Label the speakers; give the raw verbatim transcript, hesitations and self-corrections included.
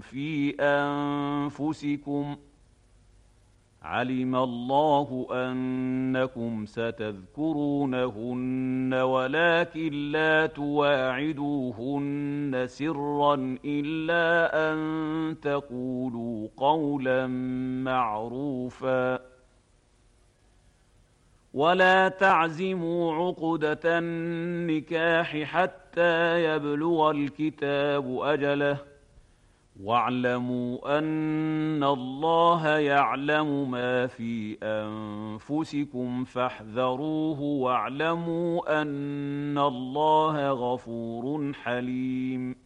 Speaker 1: في أنفسكم علم الله أنكم ستذكرونهن ولكن لا تواعدوهن سرا إلا أن تقولوا قولا معروفا ولا تعزموا عقدة النكاح حتى يبلغ الكتاب أجله واعلموا أن الله يعلم ما في أنفسكم فاحذروه واعلموا أن الله غفور حليم